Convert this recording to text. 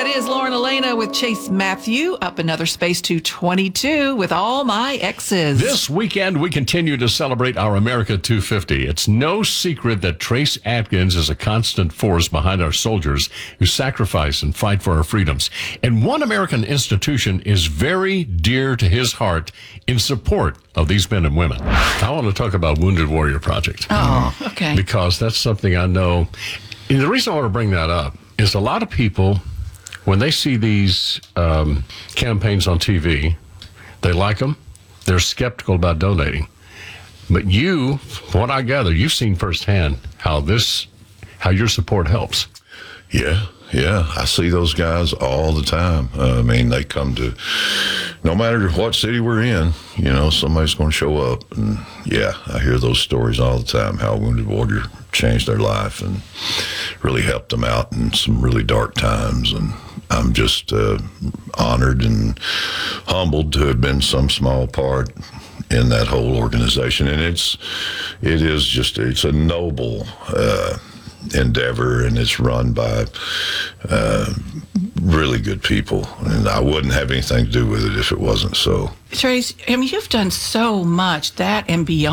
That is Lauren Elena with Chase Matthew, up another space to 22 with All My Exes. This weekend, we continue to celebrate our America 250. It's no secret that Trace Adkins is a constant force behind our soldiers who sacrifice and fight for our freedoms. And one American institution is very dear to his heart in support of these men and women. I want to talk about Wounded Warrior Project. Oh, okay. Because that's something I know. And the reason I want to bring that up is a lot of people, when they see these campaigns on TV, they like them. They're skeptical about donating. But you, from what I gather, you've seen firsthand how your support helps. Yeah. I see those guys all the time. They come to, no matter what city we're in, somebody's going to show up. And I hear those stories all the time, how Wounded Warrior changed their life and really helped them out in some really dark times. And I'm just honored and humbled to have been some small part in that whole organization. And it's a noble endeavor, and it's run by really good people. And I wouldn't have anything to do with it if it wasn't so. Trace, you've done so much, that and beyond.